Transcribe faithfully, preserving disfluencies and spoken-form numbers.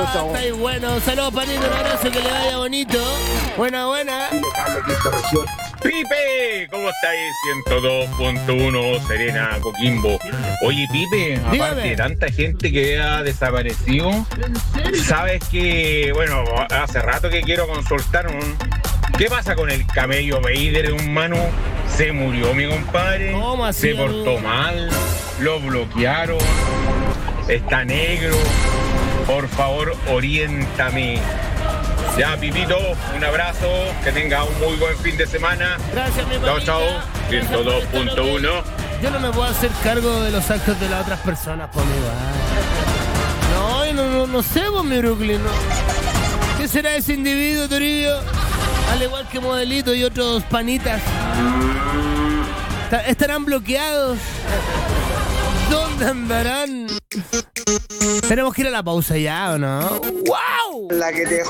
Está ahí bueno. Saludos, Panito, un abrazo, que le vaya bonito. Buena, buena. Pipe, ¿cómo estáis? ciento dos punto uno Serena, Coquimbo. Oye, Pipe, aparte Dígame. de tanta gente que ha desaparecido, sabes que, bueno, hace rato que quiero consultar un... ¿Qué pasa con el camello Vader, un mano? Se murió mi compadre. ¿Cómo así, Se portó amigo? mal, lo bloquearon, está negro. Por favor, oriéntame. Ya, Pipito, un abrazo, que tenga un muy buen fin de semana. Gracias, mi Chao, mamita. chao. ciento dos punto uno. Yo no me puedo hacer cargo de los actos de las otras personas, por mi va. No, yo no, no, no sé, por mi Brooklyn, no. ¿Qué será ese individuo, Torillo? Al igual que Modelito y otros panitas. Ta- ¿Estarán bloqueados? ¿Dónde andarán? Tenemos que ir a la pausa ya, ¿o no? ¡Wow! La que te